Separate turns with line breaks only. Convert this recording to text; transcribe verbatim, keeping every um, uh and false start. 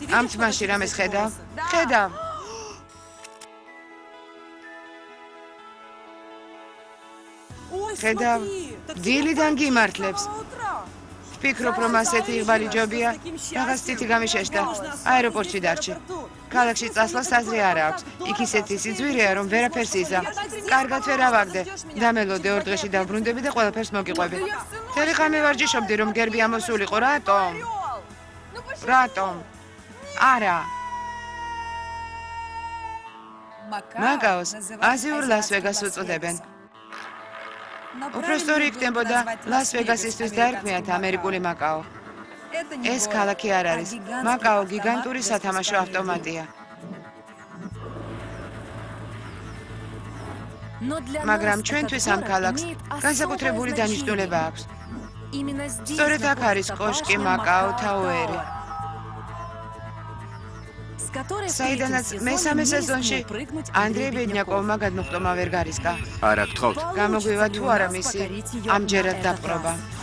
ამ თმაში რამეს ხედავ? ხედავ. ხედავ, დილიდან გიმართლებს. ვფიქრობ, რომ ასეთი იღბალი ჯობია, რაღაც თითი გამიშეშდა, აეროპორტში დარჩი. ქალაქში წასვლა საზრი არ აქვს. იქ ისეთი სიძვირეა, რომ ვერაფერს იზა. კარგად ვერ ავაგდე. დამელოდე ორ დღეში დავბრუნდები და ყველაფერს მოგიყვები. მთელი ხანი ვარჯიშობდი, რომ გერბი ამოსულიყო. რატომ? რატომ? არა. მაკაოს აზიურ ლას-ვეგას უწოდებენ. უпроსტორი იქნებოდა ლას-ვეგასისთვის დაერქმიათ ამერიკული მაკაო. ეს ქალაქი არ არის. მაკაო გიგანტური სათამაშო ავტომატია. მაგრამ ჩვენთვის ამ ქალაქს განსაკუთრებული დანიშნულება აქვს. სწორედ აქ არის კოშკი მაკაო თაუერი. საიდანაც მესამე სეზონში ანდრეი ბედნიაკოვმა გადმოხტომა ვერ გარისკა.
არა გთხოვთ.
გამოგვივა თუ არა მისი ამჯერად დაპყრობა.